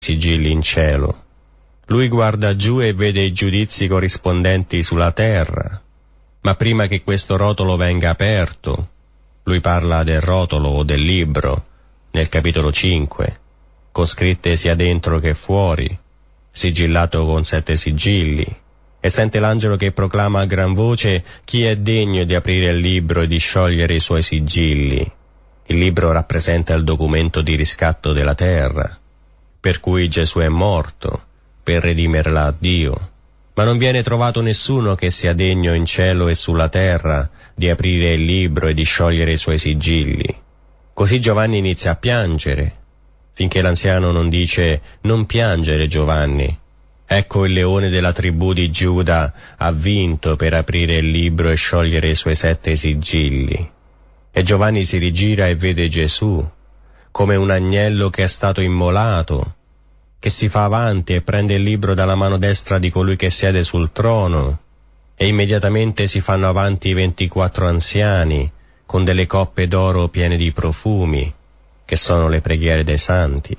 sigilli in cielo. Lui guarda giù e vede i giudizi corrispondenti sulla terra. Ma prima che questo rotolo venga aperto, lui parla del rotolo o del libro, nel capitolo 5, con scritte sia dentro che fuori, sigillato con 7 sigilli, e sente l'angelo che proclama a gran voce: chi è degno di aprire il libro e di sciogliere i suoi sigilli? Il libro rappresenta il documento di riscatto della terra, per cui Gesù è morto, per redimerla a Dio. Ma non viene trovato nessuno che sia degno in cielo e sulla terra di aprire il libro e di sciogliere i suoi sigilli. Così Giovanni inizia a piangere, finché l'anziano non dice: non piangere, Giovanni. Ecco, il leone della tribù di Giuda ha vinto per aprire il libro e sciogliere i suoi 7 sigilli. E Giovanni si rigira e vede Gesù, come un agnello che è stato immolato, che si fa avanti e prende il libro dalla mano destra di colui che siede sul trono, e immediatamente si fanno avanti i 24 anziani, con delle coppe d'oro piene di profumi, che sono le preghiere dei santi.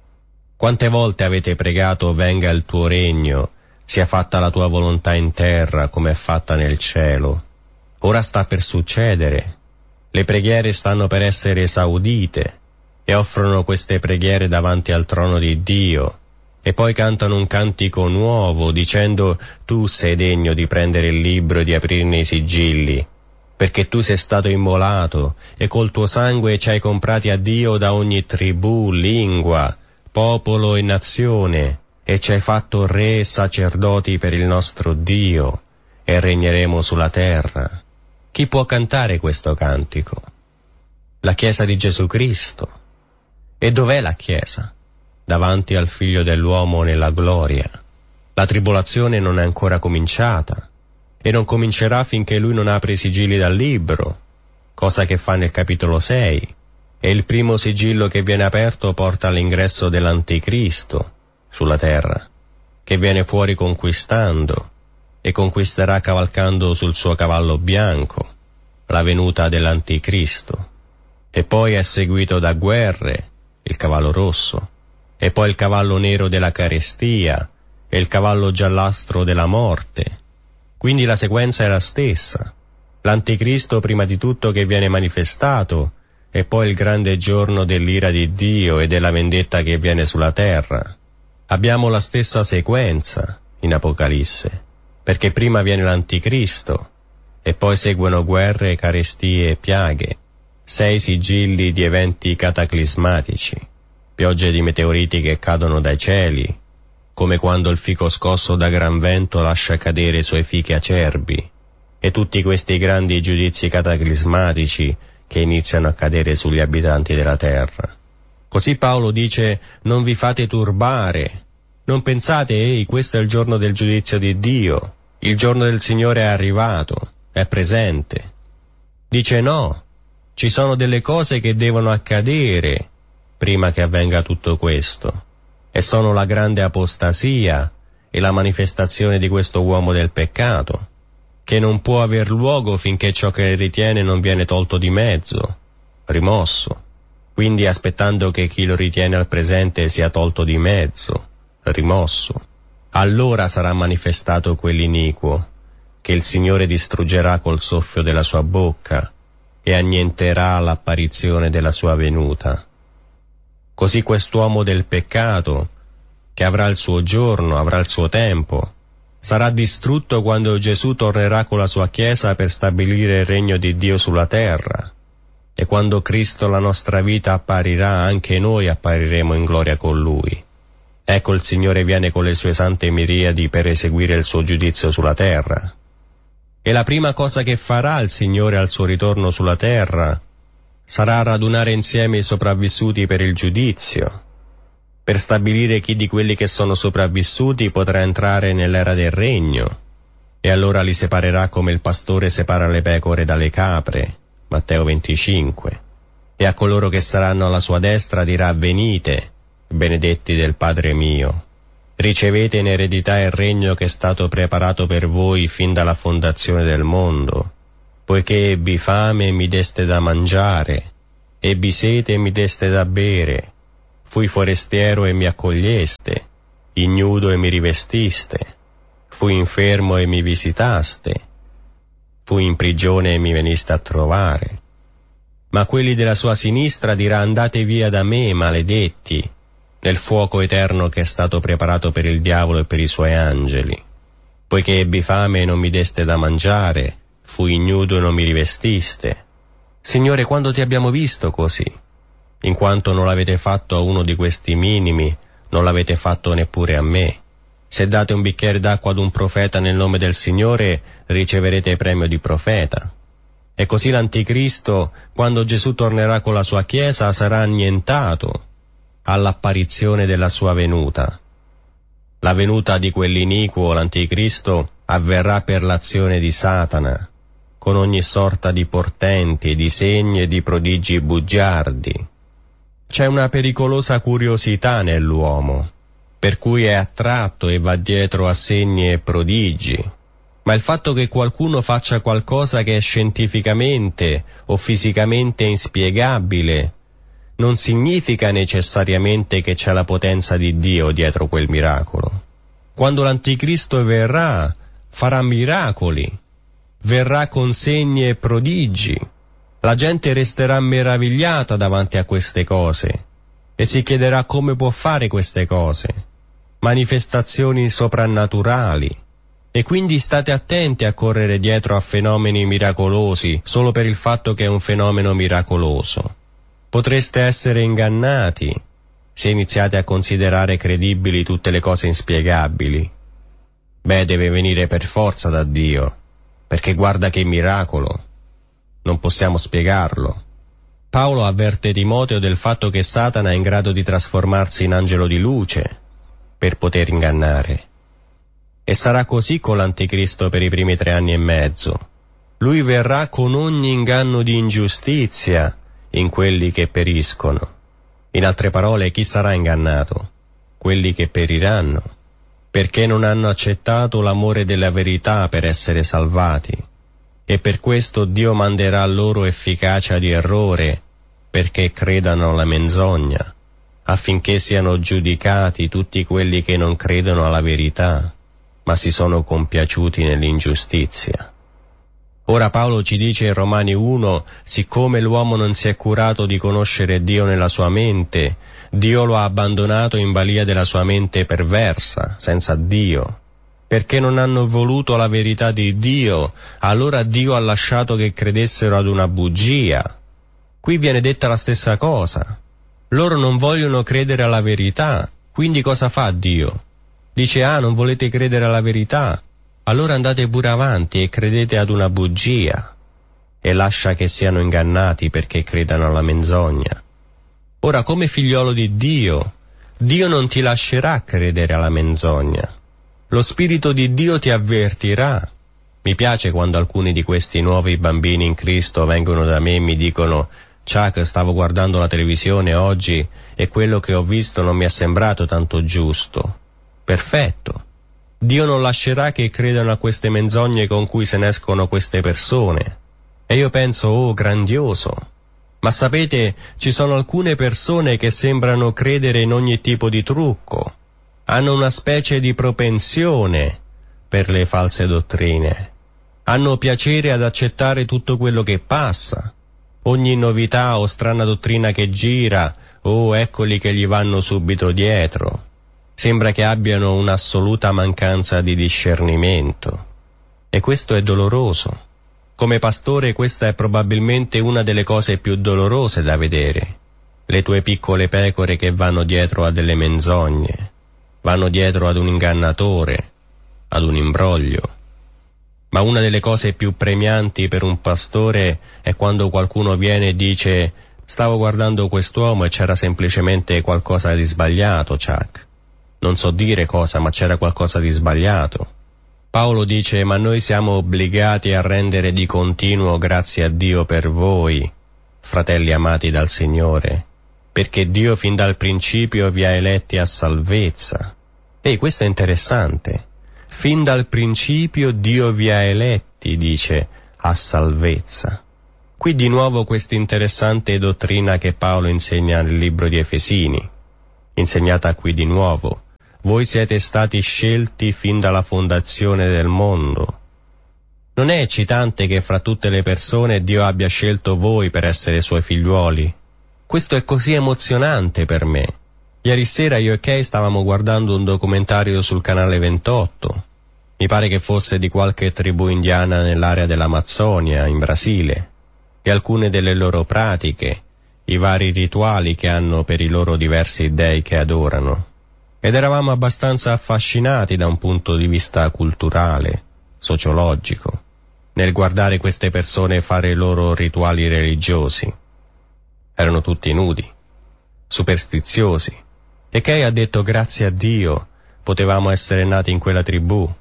Quante volte avete pregato: venga il tuo regno, sia fatta la tua volontà in terra come è fatta nel cielo. Ora sta per succedere. Le preghiere stanno per essere esaudite, e offrono queste preghiere davanti al trono di Dio, e poi cantano un cantico nuovo, dicendo: tu sei degno di prendere il libro e di aprirne i sigilli, perché tu sei stato immolato, e col tuo sangue ci hai comprati a Dio da ogni tribù, lingua, popolo e nazione, e ci hai fatto re e sacerdoti per il nostro Dio, e regneremo sulla terra. Chi può cantare questo cantico? La Chiesa di Gesù Cristo. E dov'è la Chiesa? Davanti al Figlio dell'uomo nella gloria. La tribolazione non è ancora cominciata, e non comincerà finché lui non apre i sigilli dal libro, cosa che fa nel capitolo 6, e il primo sigillo che viene aperto porta all'ingresso dell'Anticristo sulla terra, che viene fuori conquistando, e conquisterà cavalcando sul suo cavallo bianco, la venuta dell'Anticristo. E poi è seguito da guerre, il cavallo rosso, e poi il cavallo nero della carestia, e il cavallo giallastro della morte. Quindi la sequenza è la stessa. L'Anticristo prima di tutto che viene manifestato, e poi il grande giorno dell'ira di Dio e della vendetta che viene sulla terra. Abbiamo la stessa sequenza in Apocalisse, perché prima viene l'Anticristo, e poi seguono guerre, carestie e piaghe, 6 sigilli di eventi cataclismatici, piogge di meteoriti che cadono dai cieli, come quando il fico scosso da gran vento lascia cadere i suoi fichi acerbi, e tutti questi grandi giudizi cataclismatici che iniziano a cadere sugli abitanti della terra. Così Paolo dice: non vi fate turbare, non pensate: ehi, questo è il giorno del giudizio di Dio, il giorno del Signore è arrivato, è presente. Dice no, ci sono delle cose che devono accadere prima che avvenga tutto questo, e sono la grande apostasia e la manifestazione di questo uomo del peccato, che non può aver luogo finché ciò che ritiene non viene tolto di mezzo, rimosso. Quindi aspettando che chi lo ritiene al presente sia tolto di mezzo, rimosso, allora sarà manifestato quell'iniquo, che il Signore distruggerà col soffio della sua bocca e annienterà l'apparizione della sua venuta. Così quest'uomo del peccato, che avrà il suo giorno, avrà il suo tempo, sarà distrutto quando Gesù tornerà con la sua Chiesa per stabilire il regno di Dio sulla terra, e quando Cristo la nostra vita apparirà, anche noi appariremo in gloria con Lui. Ecco, il Signore viene con le sue sante miriadi per eseguire il suo giudizio sulla terra. E la prima cosa che farà il Signore al suo ritorno sulla terra sarà radunare insieme i sopravvissuti per il giudizio, per stabilire chi di quelli che sono sopravvissuti potrà entrare nell'era del regno, e allora li separerà come il pastore separa le pecore dalle capre, Matteo 25, e a coloro che saranno alla sua destra dirà: venite, benedetti del Padre mio, ricevete in eredità il regno che è stato preparato per voi fin dalla fondazione del mondo, poiché ebbi fame e mi deste da mangiare, ebbi sete e mi deste da bere, Fui forestiero e mi accoglieste, ignudo e mi rivestiste, fui infermo e mi visitaste, fui in prigione e mi veniste a trovare. Ma quelli della sua sinistra dirà: andate via da me, maledetti, nel fuoco eterno che è stato preparato per il diavolo e per i suoi angeli. Poiché ebbi fame e non mi deste da mangiare, fui ignudo e non mi rivestiste. Signore, quando ti abbiamo visto così? In quanto non l'avete fatto a uno di questi minimi, non l'avete fatto neppure a me. Se date un bicchiere d'acqua ad un profeta nel nome del Signore, riceverete premio di profeta. E così l'Anticristo, quando Gesù tornerà con la sua Chiesa, sarà annientato all'apparizione della sua venuta. La venuta di quell'iniquo, l'Anticristo, avverrà per l'azione di Satana, con ogni sorta di portenti, di segni e di prodigi bugiardi. C'è una pericolosa curiosità nell'uomo, per cui è attratto e va dietro a segni e prodigi. Ma il fatto che qualcuno faccia qualcosa che è scientificamente o fisicamente inspiegabile non significa necessariamente che c'è la potenza di Dio dietro quel miracolo. Quando l'Anticristo verrà, farà miracoli, verrà con segni e prodigi. La gente resterà meravigliata davanti a queste cose e si chiederà come può fare queste cose, manifestazioni soprannaturali. E quindi state attenti a correre dietro a fenomeni miracolosi solo per il fatto che è un fenomeno miracoloso. Potreste essere ingannati se iniziate a considerare credibili tutte le cose inspiegabili. Deve venire per forza da Dio, perché guarda che miracolo. Non possiamo spiegarlo. Paolo avverte Timoteo del fatto che Satana è in grado di trasformarsi in angelo di luce per poter ingannare. E sarà così con l'Anticristo per i primi 3 anni e mezzo. Lui verrà con ogni inganno di ingiustizia in quelli che periscono. In altre parole, chi sarà ingannato? Quelli che periranno, perché non hanno accettato l'amore della verità per essere salvati. E per questo Dio manderà loro efficacia di errore, perché credano alla menzogna, affinché siano giudicati tutti quelli che non credono alla verità, ma si sono compiaciuti nell'ingiustizia. Ora Paolo ci dice in Romani 1, siccome l'uomo non si è curato di conoscere Dio nella sua mente, Dio lo ha abbandonato in balia della sua mente perversa, senza Dio. Perché non hanno voluto la verità di Dio, allora Dio ha lasciato che credessero ad una bugia. Qui viene detta la stessa cosa. Loro non vogliono credere alla verità, quindi cosa fa Dio? Dice: non volete credere alla verità? Allora andate pure avanti e credete ad una bugia, e lascia che siano ingannati perché credano alla menzogna. Ora, come figliolo di Dio, Dio non ti lascerà credere alla menzogna. Lo Spirito di Dio ti avvertirà. Mi piace quando alcuni di questi nuovi bambini in Cristo vengono da me e mi dicono: Chuck, stavo guardando la televisione oggi e quello che ho visto non mi è sembrato tanto giusto. Perfetto. Dio non lascerà che credano a queste menzogne con cui se ne escono queste persone. E io penso: grandioso. Ma sapete, ci sono alcune persone che sembrano credere in ogni tipo di trucco. Hanno una specie di propensione per le false dottrine. Hanno piacere ad accettare tutto quello che passa. Ogni novità o strana dottrina che gira, eccoli che gli vanno subito dietro. Sembra che abbiano un'assoluta mancanza di discernimento. E questo è doloroso. Come pastore questa è probabilmente una delle cose più dolorose da vedere. Le tue piccole pecore che vanno dietro a delle menzogne. Vanno dietro ad un ingannatore, ad un imbroglio. Ma una delle cose più premianti per un pastore è quando qualcuno viene e dice: stavo guardando quest'uomo e c'era semplicemente qualcosa di sbagliato, Chuck. Non so dire cosa, ma c'era qualcosa di sbagliato. Paolo dice: ma noi siamo obbligati a rendere di continuo grazie a Dio per voi, fratelli amati dal Signore, perché Dio fin dal principio vi ha eletti a salvezza. Questo è interessante. Fin dal principio Dio vi ha eletti, dice, a salvezza. Qui di nuovo questa interessante dottrina che Paolo insegna nel libro di Efesini. insegnata qui di nuovo. Voi siete stati scelti fin dalla fondazione del mondo. Non è eccitante che fra tutte le persone Dio abbia scelto voi per essere Suoi figliuoli? Questo è così emozionante per me. Ieri sera io e Kay stavamo guardando un documentario sul canale 28. Mi pare che fosse di qualche tribù indiana nell'area dell'Amazzonia, in Brasile, e alcune delle loro pratiche, i vari rituali che hanno per i loro diversi dei che adorano. Ed eravamo abbastanza affascinati da un punto di vista culturale, sociologico, nel guardare queste persone fare i loro rituali religiosi. Erano tutti nudi, superstiziosi, e Kay ha detto grazie a Dio potevamo essere nati in quella tribù.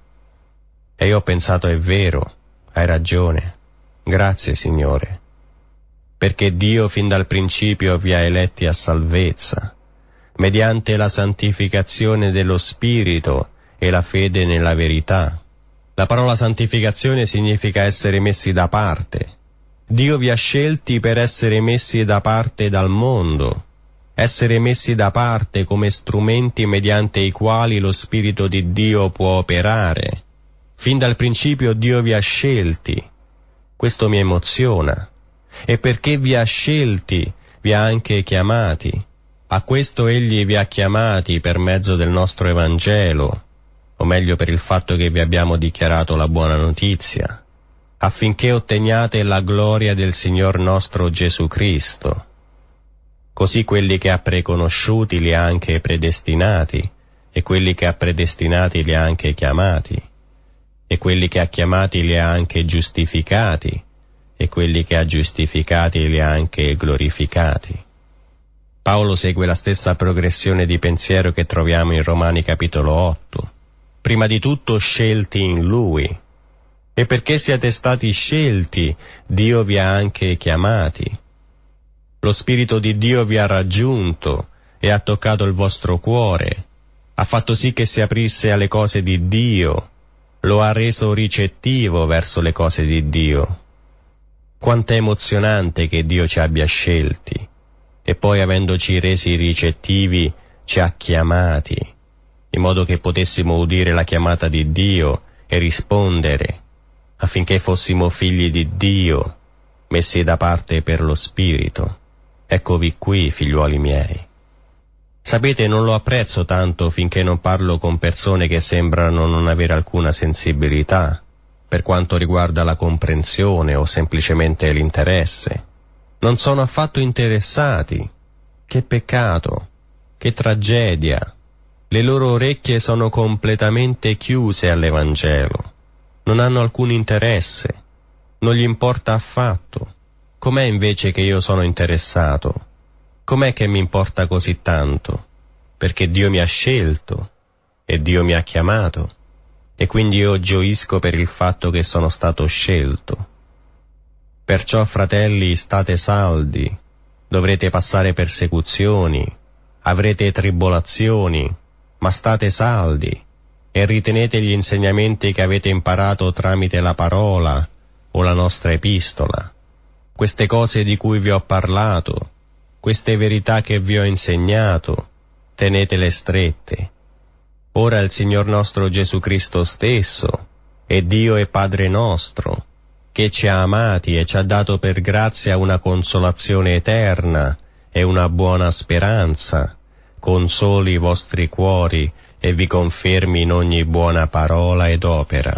E io ho pensato, è vero, hai ragione, grazie Signore, perché Dio fin dal principio vi ha eletti a salvezza, mediante la santificazione dello Spirito e la fede nella verità. La parola santificazione significa essere messi da parte. Dio vi ha scelti per essere messi da parte dal mondo, essere messi da parte come strumenti mediante i quali lo Spirito di Dio può operare. Fin dal principio Dio vi ha scelti. Questo mi emoziona. E perché vi ha scelti, vi ha anche chiamati. A questo Egli vi ha chiamati per mezzo del nostro Evangelo, o meglio per il fatto che vi abbiamo dichiarato la buona notizia, affinché otteniate la gloria del Signor nostro Gesù Cristo. Così quelli che ha preconosciuti li ha anche predestinati, e quelli che ha predestinati li ha anche chiamati, e quelli che ha chiamati li ha anche giustificati, e quelli che ha giustificati li ha anche glorificati. Paolo segue la stessa progressione di pensiero che troviamo in Romani capitolo 8. Prima di tutto scelti in Lui. E perché siete stati scelti, Dio vi ha anche chiamati. Lo Spirito di Dio vi ha raggiunto e ha toccato il vostro cuore, ha fatto sì che si aprisse alle cose di Dio, lo ha reso ricettivo verso le cose di Dio. Quanto è emozionante che Dio ci abbia scelti e poi, avendoci resi ricettivi, ci ha chiamati, in modo che potessimo udire la chiamata di Dio e rispondere, affinché fossimo figli di Dio, messi da parte per lo Spirito. Eccovi qui, figliuoli miei. Sapete, non lo apprezzo tanto finché non parlo con persone che sembrano non avere alcuna sensibilità, per quanto riguarda la comprensione o semplicemente l'interesse. Non sono affatto interessati. Che peccato, che tragedia. Le loro orecchie sono completamente chiuse all'Evangelo. Non hanno alcun interesse. Non gli importa affatto. Com'è invece che io sono interessato? Com'è che mi importa così tanto? Perché Dio mi ha scelto e Dio mi ha chiamato, e quindi io gioisco per il fatto che sono stato scelto. Perciò, fratelli, state saldi, dovrete passare persecuzioni, avrete tribolazioni, ma state saldi e ritenete gli insegnamenti che avete imparato tramite la parola o la nostra epistola. Queste cose di cui vi ho parlato, queste verità che vi ho insegnato, tenetele strette. Ora il Signor nostro Gesù Cristo stesso, è Dio e Padre nostro, che ci ha amati e ci ha dato per grazia una consolazione eterna e una buona speranza, consoli i vostri cuori e vi confermi in ogni buona parola ed opera.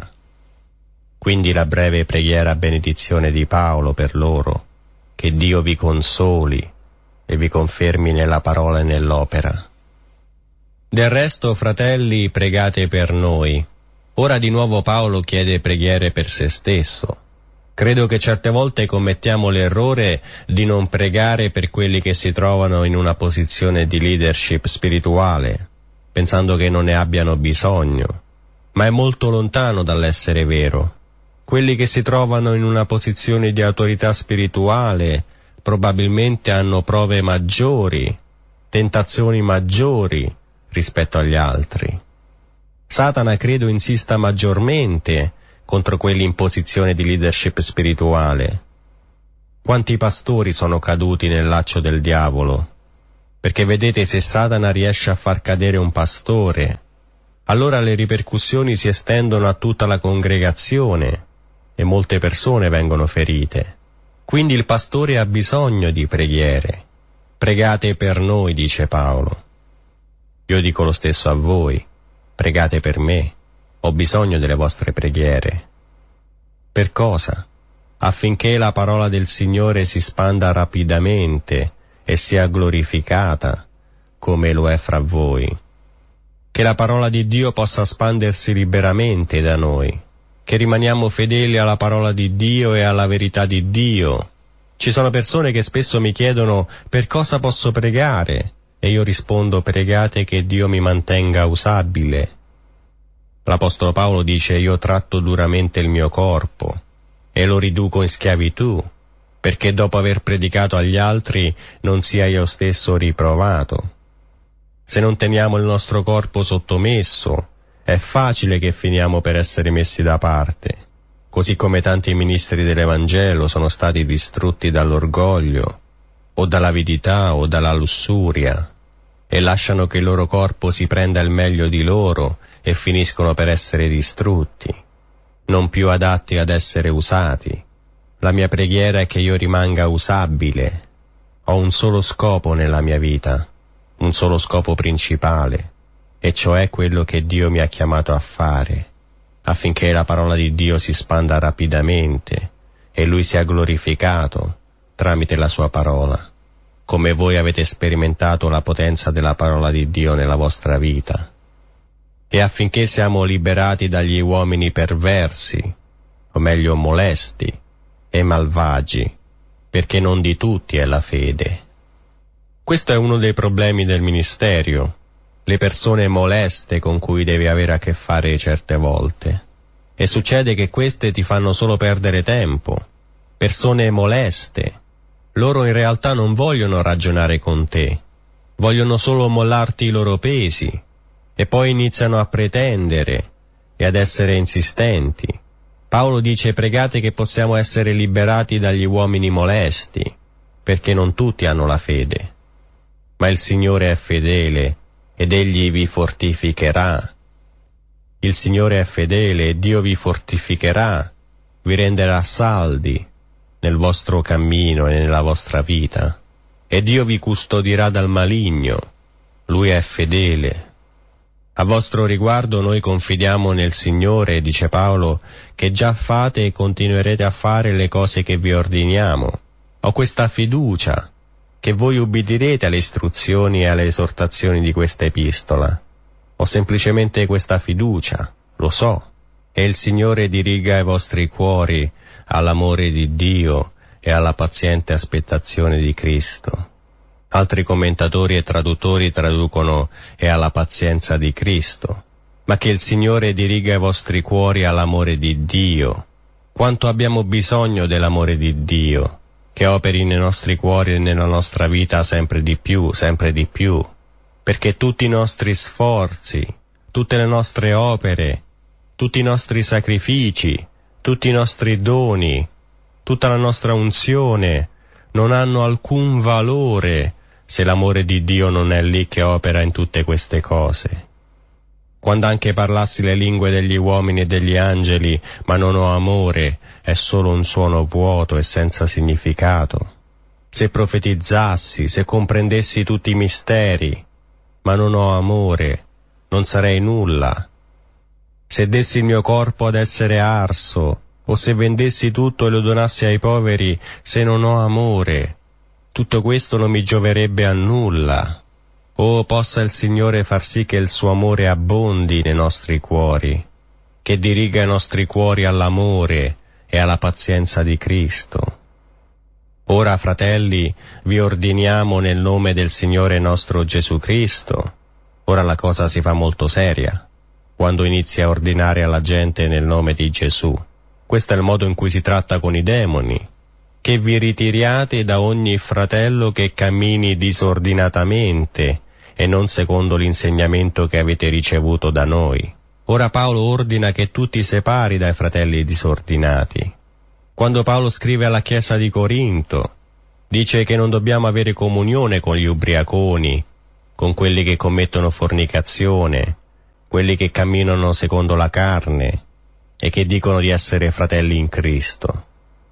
Quindi la breve preghiera benedizione di Paolo per loro, che Dio vi consoli e vi confermi nella parola e nell'opera. Del resto, fratelli, pregate per noi. Ora di nuovo Paolo chiede preghiere per se stesso. Credo che certe volte commettiamo l'errore di non pregare per quelli che si trovano in una posizione di leadership spirituale, pensando che non ne abbiano bisogno, ma è molto lontano dall'essere vero. Quelli che si trovano in una posizione di autorità spirituale probabilmente hanno prove maggiori, tentazioni maggiori rispetto agli altri. Satana credo insista maggiormente contro quelli in posizione di leadership spirituale. Quanti pastori sono caduti nel laccio del diavolo? Perché vedete, se Satana riesce a far cadere un pastore, allora le ripercussioni si estendono a tutta la congregazione e molte persone vengono ferite. Quindi il pastore ha bisogno di preghiere. Pregate per noi, dice Paolo. Io dico lo stesso a voi, pregate per me, ho bisogno delle vostre preghiere. Per cosa? Affinché la parola del Signore si spanda rapidamente e sia glorificata, come lo è fra voi. Che la parola di Dio possa spandersi liberamente da noi, che rimaniamo fedeli alla parola di Dio e alla verità di Dio. Ci sono persone che spesso mi chiedono per cosa posso pregare, e io rispondo: pregate che Dio mi mantenga usabile. L'Apostolo Paolo dice: io tratto duramente il mio corpo e lo riduco in schiavitù, perché dopo aver predicato agli altri non sia io stesso riprovato. Se non teniamo il nostro corpo sottomesso, è facile che finiamo per essere messi da parte, così come tanti ministri dell'Evangelo sono stati distrutti dall'orgoglio, o dall'avidità, o dalla lussuria, e lasciano che il loro corpo si prenda il meglio di loro e finiscono per essere distrutti, non più adatti ad essere usati. La mia preghiera è che io rimanga usabile. Ho un solo scopo nella mia vita, un solo scopo principale, e cioè quello che Dio mi ha chiamato a fare, affinché la parola di Dio si spanda rapidamente e Lui sia glorificato tramite la sua parola, come voi avete sperimentato la potenza della parola di Dio nella vostra vita, e affinché siamo liberati dagli uomini perversi, o meglio molesti e malvagi, perché non di tutti è la fede. Questo è uno dei problemi del ministero, le persone moleste con cui devi avere a che fare certe volte. E succede che queste ti fanno solo perdere tempo. Persone moleste. Loro in realtà non vogliono ragionare con te, vogliono solo mollarti i loro pesi, e poi iniziano a pretendere e ad essere insistenti. Paolo dice: pregate che possiamo essere liberati dagli uomini molesti, perché non tutti hanno la fede. Ma il Signore è fedele ed Egli vi fortificherà. Il Signore è fedele e Dio vi fortificherà, vi renderà saldi nel vostro cammino e nella vostra vita, e Dio vi custodirà dal maligno. Lui è fedele. A vostro riguardo noi confidiamo nel Signore, dice Paolo, che già fate e continuerete a fare le cose che vi ordiniamo. Ho questa fiducia che voi ubbidirete alle istruzioni e alle esortazioni di questa epistola. Ho semplicemente questa fiducia, lo so, e il Signore diriga i vostri cuori all'amore di Dio e alla paziente aspettazione di Cristo. Altri commentatori e traduttori traducono «e alla pazienza di Cristo», ma che il Signore diriga i vostri cuori all'amore di Dio. Quanto abbiamo bisogno dell'amore di Dio, che operi nei nostri cuori e nella nostra vita sempre di più, perché tutti i nostri sforzi, tutte le nostre opere, tutti i nostri sacrifici, tutti i nostri doni, tutta la nostra unzione non hanno alcun valore se l'amore di Dio non è lì che opera in tutte queste cose. Quando anche parlassi le lingue degli uomini e degli angeli, ma non ho amore, è solo un suono vuoto e senza significato. Se profetizzassi, se comprendessi tutti i misteri, ma non ho amore, non sarei nulla. Se dessi il mio corpo ad essere arso, o se vendessi tutto e lo donassi ai poveri, se non ho amore, tutto questo non mi gioverebbe a nulla. Oh, possa il Signore far sì che il suo amore abbondi nei nostri cuori, che diriga i nostri cuori all'amore e alla pazienza di Cristo. Ora, fratelli, vi ordiniamo nel nome del Signore nostro Gesù Cristo. Ora la cosa si fa molto seria, quando inizi a ordinare alla gente nel nome di Gesù. Questo è il modo in cui si tratta con i demoni. Che vi ritiriate da ogni fratello che cammini disordinatamente e non secondo l'insegnamento che avete ricevuto da noi. Ora Paolo ordina che tu ti separi dai fratelli disordinati. Quando Paolo scrive alla chiesa di Corinto, Dice che non dobbiamo avere comunione con gli ubriaconi, con quelli che commettono fornicazione, quelli che camminano secondo la carne e che dicono di essere fratelli in Cristo.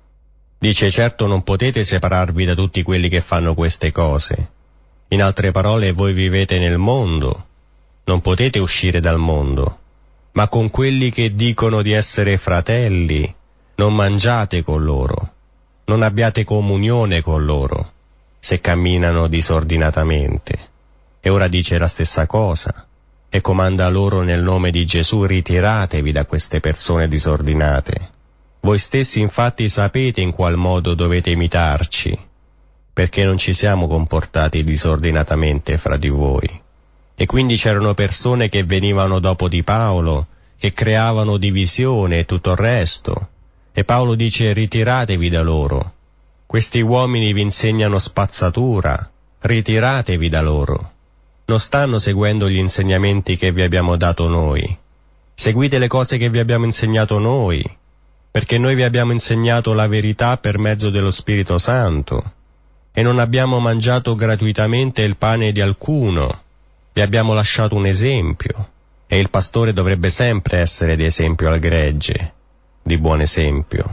Dice: certo non potete separarvi da tutti quelli che fanno queste cose. In altre parole, voi vivete nel mondo, non potete uscire dal mondo, ma con quelli che dicono di essere fratelli non mangiate con loro, non abbiate comunione con loro, se camminano disordinatamente. E ora dice la stessa cosa, e comanda loro nel nome di Gesù: ritiratevi da queste persone disordinate. Voi stessi infatti sapete in qual modo dovete imitarci, perché non ci siamo comportati disordinatamente fra di voi. E quindi c'erano persone che venivano dopo di Paolo, che creavano divisione e tutto il resto. E Paolo dice: ritiratevi da loro. Questi uomini vi insegnano spazzatura, ritiratevi da loro. Non stanno seguendo gli insegnamenti che vi abbiamo dato noi. Seguite le cose che vi abbiamo insegnato noi, perché noi vi abbiamo insegnato la verità per mezzo dello Spirito Santo. E non abbiamo mangiato gratuitamente il pane di alcuno, vi abbiamo lasciato un esempio, e il pastore dovrebbe sempre essere di esempio al gregge, di buon esempio.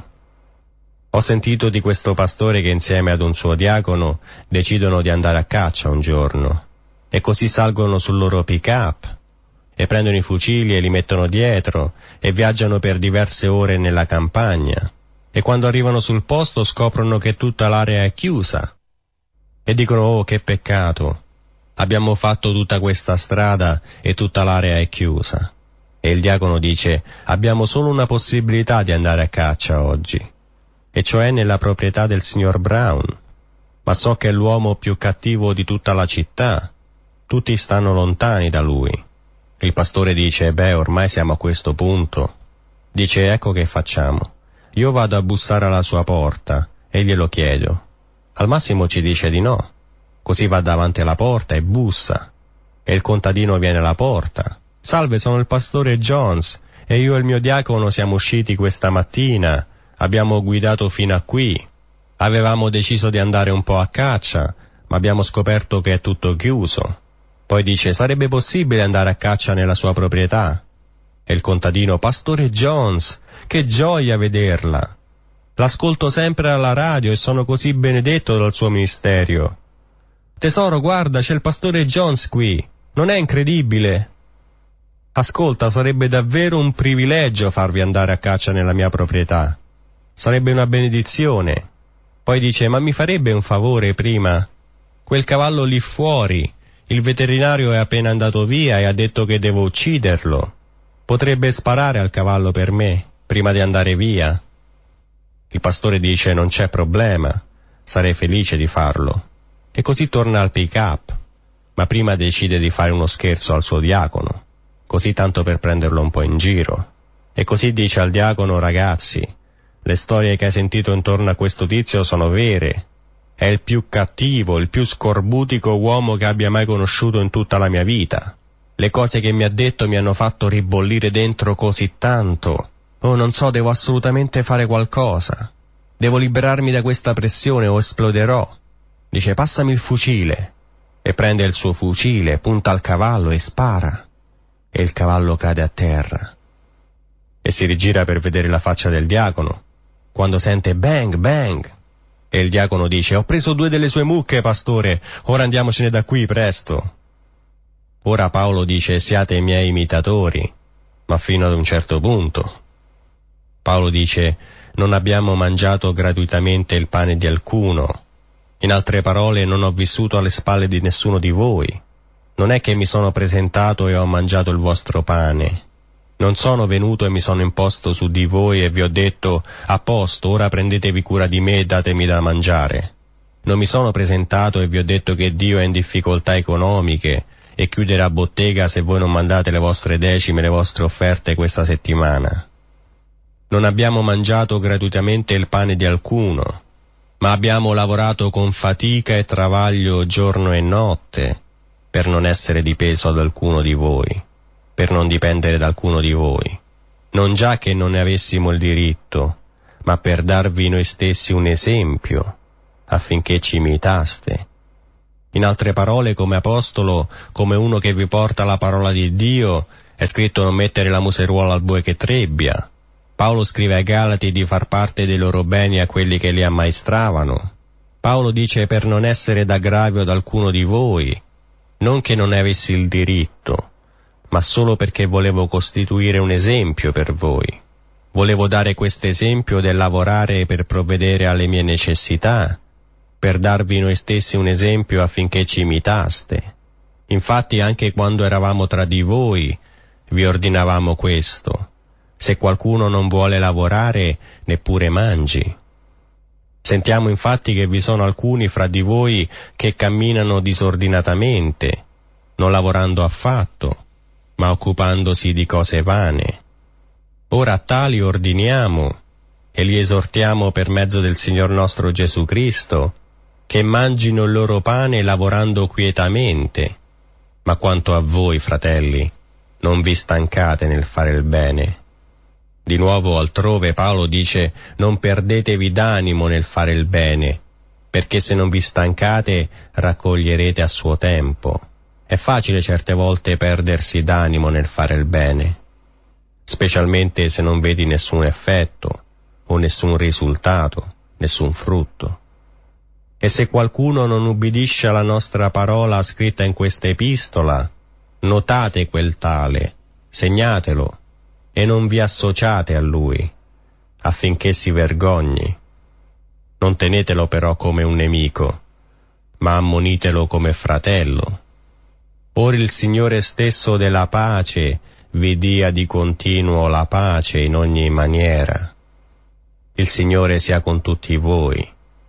Ho sentito di questo pastore che insieme ad un suo diacono decidono di andare a caccia un giorno, e così salgono sul loro pick-up, e prendono i fucili e li mettono dietro, e viaggiano per diverse ore nella campagna, e quando arrivano sul posto scoprono che tutta l'area è chiusa, e dicono: oh, che peccato, abbiamo fatto tutta questa strada e tutta l'area è chiusa. E il diacono dice: abbiamo solo una possibilità di andare a caccia oggi, e cioè nella proprietà del signor Brown, ma so che è l'uomo più cattivo di tutta la città, tutti stanno lontani da lui. Il pastore dice: beh, ormai siamo a questo punto. Dice: ecco che facciamo, io vado a bussare alla sua porta e glielo chiedo. Al massimo ci dice di no, così va davanti alla porta e bussa, e il contadino viene alla porta: salve, sono il pastore Jones, e io e il mio diacono siamo usciti questa mattina, abbiamo guidato fino a qui, avevamo deciso di andare un po' a caccia, ma abbiamo scoperto che è tutto chiuso. Poi dice: sarebbe possibile andare a caccia nella sua proprietà? E il contadino: pastore Jones, che gioia vederla! L'ascolto sempre alla radio e sono così benedetto dal suo ministero. Tesoro, guarda, c'è il pastore Jones qui, non è incredibile? Ascolta, sarebbe davvero un privilegio farvi andare a caccia nella mia proprietà. Sarebbe una benedizione. Poi dice: ma mi farebbe un favore prima? Quel cavallo lì fuori, il veterinario è appena andato via e ha detto che devo ucciderlo. Potrebbe sparare al cavallo per me, prima di andare via? Il pastore dice: non c'è problema, sarei felice di farlo. E così torna al pick-up, ma prima decide di fare uno scherzo al suo diacono, così tanto per prenderlo un po' in giro. E così dice al diacono: ragazzi, le storie che hai sentito intorno a questo tizio sono vere. È il più cattivo, il più scorbutico uomo che abbia mai conosciuto in tutta la mia vita. Le cose che mi ha detto mi hanno fatto ribollire dentro così tanto. Oh, non so, devo assolutamente fare qualcosa. Devo liberarmi da questa pressione o esploderò. Dice: passami il fucile. E prende il suo fucile, punta al cavallo e spara. E il cavallo cade a terra. E si rigira per vedere la faccia del diacono, quando sente bang, bang. E il diacono dice: ho preso 2 delle sue mucche, pastore, ora andiamocene da qui, presto. Ora Paolo dice: siate i miei imitatori, ma fino ad un certo punto. Paolo dice: non abbiamo mangiato gratuitamente il pane di alcuno. In altre parole, non ho vissuto alle spalle di nessuno di voi. Non è che mi sono presentato e ho mangiato il vostro pane. Non sono venuto e mi sono imposto su di voi e vi ho detto: a posto, ora prendetevi cura di me e datemi da mangiare. Non mi sono presentato e vi ho detto che Dio è in difficoltà economiche e chiuderà bottega se voi non mandate le vostre decime, le vostre offerte questa settimana. Non abbiamo mangiato gratuitamente il pane di alcuno, ma abbiamo lavorato con fatica e travaglio giorno e notte per non essere di peso ad alcuno di voi, per non dipendere da alcuno di voi, non già che non ne avessimo il diritto, ma per darvi noi stessi un esempio, affinché ci imitaste. In altre parole, come apostolo, come uno che vi porta la parola di Dio, è scritto non mettere la museruola al bue che trebbia. Paolo scrive ai Galati di far parte dei loro beni a quelli che li ammaestravano. Paolo dice per non essere d'aggravio ad alcuno di voi, non che non ne avessi il diritto, ma solo perché volevo costituire un esempio per voi. Volevo dare questo esempio del lavorare per provvedere alle mie necessità, per darvi noi stessi un esempio affinché ci imitaste. Infatti anche quando eravamo tra di voi vi ordinavamo questo: se qualcuno non vuole lavorare, neppure mangi. Sentiamo infatti che vi sono alcuni fra di voi che camminano disordinatamente, non lavorando affatto, ma occupandosi di cose vane. Ora a tali ordiniamo e li esortiamo per mezzo del Signor nostro Gesù Cristo, che mangino il loro pane lavorando quietamente. Ma quanto a voi, fratelli, non vi stancate nel fare il bene. Di nuovo altrove Paolo dice: non perdetevi d'animo nel fare il bene, perché se non vi stancate raccoglierete a suo tempo. È facile certe volte perdersi d'animo nel fare il bene, specialmente se non vedi nessun effetto o nessun risultato, nessun frutto. E se qualcuno non ubbidisce alla nostra parola scritta in questa epistola, notate quel tale, segnatelo e non vi associate a lui, affinché si vergogni. Non tenetelo però come un nemico, ma ammonitelo come fratello. Ora il Signore stesso della pace vi dia di continuo la pace in ogni maniera. Il Signore sia con tutti voi.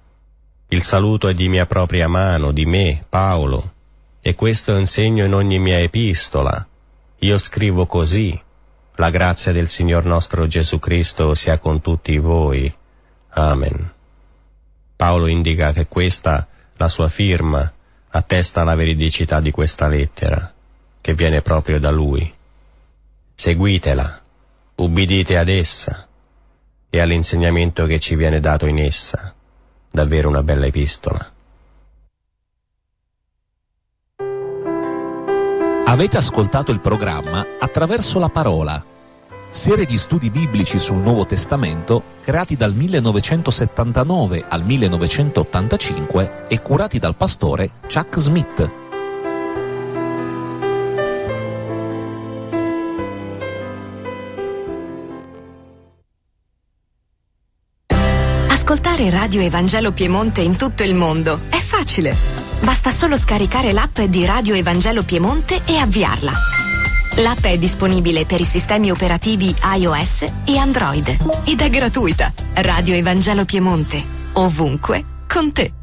Il saluto è di mia propria mano, di me, Paolo, e questo insegno in ogni mia epistola. Io scrivo così. La grazia del Signor nostro Gesù Cristo sia con tutti voi. Amen. Paolo indica che questa, la sua firma, attesta la veridicità di questa lettera, che viene proprio da lui. Seguitela, ubbidite ad essa e all'insegnamento che ci viene dato in essa. Davvero una bella epistola. Avete ascoltato il programma Attraverso la Parola, serie di studi biblici sul Nuovo Testamento creati dal 1979 al 1985 e curati dal pastore Chuck Smith. Ascoltare Radio Evangelo Piemonte in tutto il mondo è facile. Basta solo scaricare l'app di Radio Evangelo Piemonte e avviarla. L'app è disponibile per i sistemi operativi iOS e Android ed è gratuita. Radio Evangelo Piemonte, ovunque, con te.